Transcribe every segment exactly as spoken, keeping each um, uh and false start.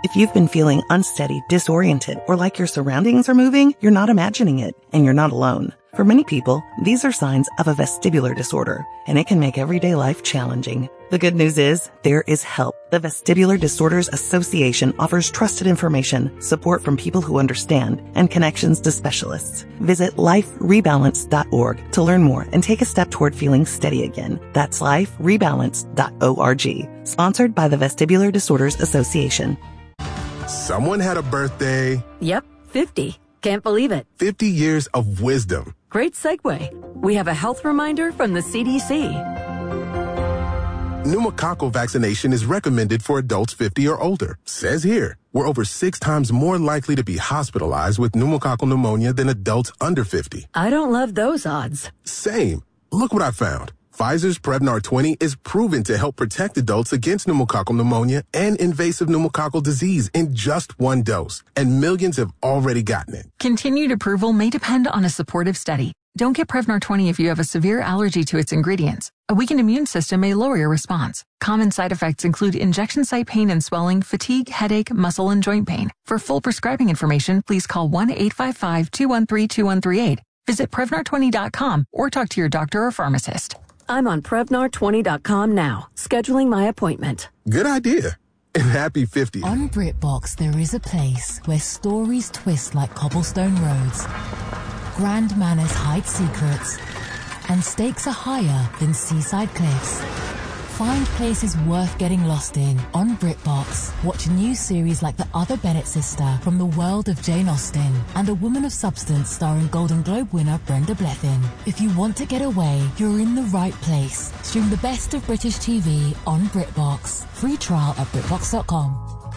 If you've been feeling unsteady, disoriented, or like your surroundings are moving, you're not imagining it, and you're not alone. For many people, these are signs of a vestibular disorder, and it can make everyday life challenging. The good news is, there is help. The Vestibular Disorders Association offers trusted information, support from people who understand, and connections to specialists. Visit life rebalance dot org to learn more and take a step toward feeling steady again. That's life rebalance dot org. Sponsored by the Vestibular Disorders Association. Someone had a birthday. Yep, fifty. Can't believe it. fifty years of wisdom. Great segue. We have a health reminder from the C D C. Pneumococcal vaccination is recommended for adults fifty or older. Says here, we're over six times more likely to be hospitalized with pneumococcal pneumonia than adults under fifty. I don't love those odds. Same. Look what I found. Pfizer's Prevnar twenty is proven to help protect adults against pneumococcal pneumonia and invasive pneumococcal disease in just one dose. And millions have already gotten it. Continued approval may depend on a supportive study. Don't get Prevnar twenty if you have a severe allergy to its ingredients. A weakened immune system may lower your response. Common side effects include injection site pain and swelling, fatigue, headache, muscle, and joint pain. For full prescribing information, please call one eight five five, two one three, two one three eight. Visit Prevnar twenty dot com or talk to your doctor or pharmacist. I'm on Prevnar twenty dot com now, scheduling my appointment. Good idea. And happy fiftieth. On BritBox, there is a place where stories twist like cobblestone roads, grand manners hide secrets, and stakes are higher than seaside cliffs. Find places worth getting lost in on BritBox. Watch new series like The Other Bennett Sister from the world of Jane Austen and A Woman of Substance starring Golden Globe winner Brenda Blethyn. If you want to get away, you're in the right place. Stream the best of British T V on BritBox. Free trial at BritBox dot com.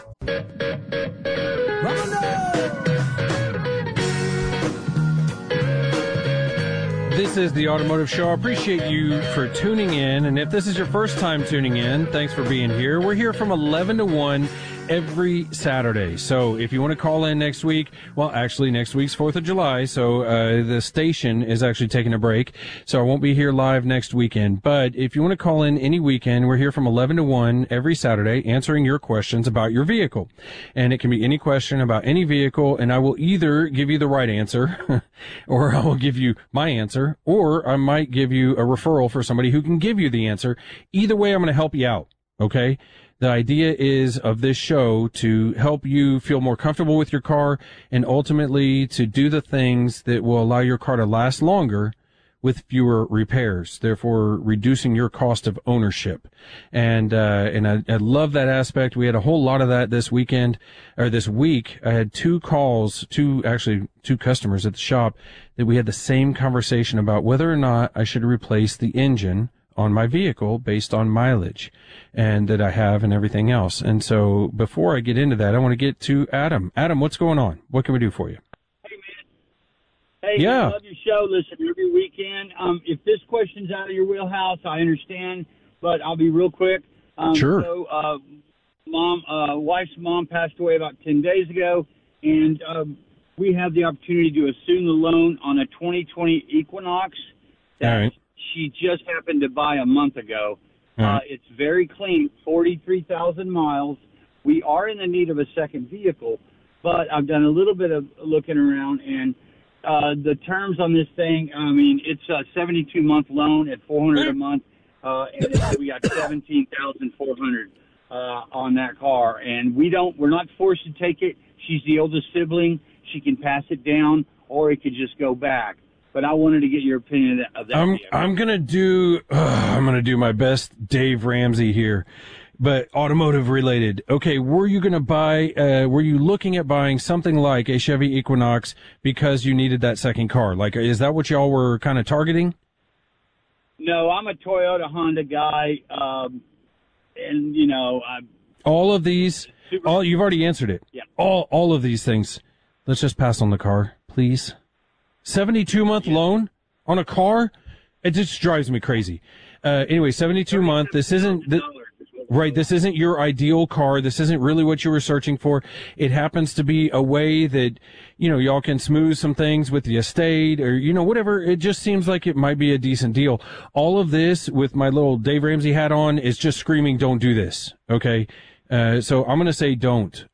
This is the Automotive Show. I appreciate you for tuning in. And if this is your first time tuning in, thanks for being here. We're here from eleven to one every Saturday. So if you want to call in next week, well, actually next week's fourth of July. So uh, the station is actually taking a break. So I won't be here live next weekend. But if you want to call in any weekend, we're here from eleven to one every Saturday answering your questions about your vehicle. And it can be any question about any vehicle. And I will either give you the right answer or I will give you my answer, or I might give you a referral for somebody who can give you the answer. Either way, I'm going to help you out. Okay? The idea is of this show to help you feel more comfortable with your car and ultimately to do the things that will allow your car to last longer with fewer repairs, therefore reducing your cost of ownership. And, uh, and I, I love that aspect. We had a whole lot of that this weekend, or this week. I had two calls, two, actually two customers at the shop that we had the same conversation about whether or not I should replace the engine on my vehicle based on mileage and that I have and everything else. And so before I get into that, I want to get to Adam. Adam, what's going on? What can we do for you? Hey, man. Hey, yeah. I love your show. Listen, every weekend. Um, if this question's out of your wheelhouse, I understand, but I'll be real quick. Um, sure. So, uh, mom, uh, wife's mom passed away about ten days ago, and um, we have the opportunity to assume the loan on a twenty twenty Equinox that All right. she just happened to buy a month ago. Right. Uh, it's very clean, forty-three thousand miles. We are in the need of a second vehicle, but I've done a little bit of looking around, and uh, the terms on this thing, I mean, it's a seventy-two month loan at four hundred dollars a month, uh, and it's, we got seventeen thousand four hundred dollars uh, on that car, and we don't, we're not forced to take it. She's the oldest sibling. She can pass it down, or it could just go back. But I wanted to get your opinion of that. I'm I'm gonna do uh, I'm gonna do my best, Dave Ramsey here, but automotive related. Okay, were you gonna buy? Uh, were you looking at buying something like a Chevy Equinox because you needed that second car? Like, is that what y'all were kind of targeting? No, I'm a Toyota Honda guy, um, and you know, I'm all of these. Super, all you've already answered it. Yeah. All all of these things. Let's just pass on the car, please. seventy-two month yeah. loan on a car? It just drives me crazy. Uh, anyway, seventy-two month. This isn't, th- right, this isn't your ideal car. This isn't really what you were searching for. It happens to be a way that, you know, y'all can smooth some things with the estate or, you know, whatever. It just seems like it might be a decent deal. All of this with my little Dave Ramsey hat on is just screaming, don't do this. Okay. Uh, so I'm going to say don't.